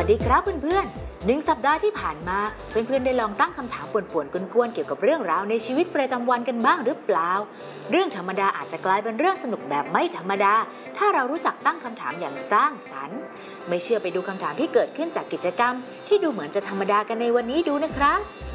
ดีครับเพื่อนๆ1 สัปดาห์ที่ผ่านมาเพื่อนๆได้ลองตั้งคำถามป่วนๆกวนๆเกี่ยวกับเรื่องราวในชีวิตประจำวันกันบ้างหรือเปล่าเรื่องธรรมดาอาจจะกลายเป็นเรื่องสนุกแบบไม่ธรรมดาถ้าเรารู้จักตั้งคำถามอย่างสร้างสรรค์ไม่เชื่อไปดูคำถามที่เกิดขึ้นจากกิจกรรมที่ดูเหมือนจะธรรมดากันในวันนี้ดูนะครับ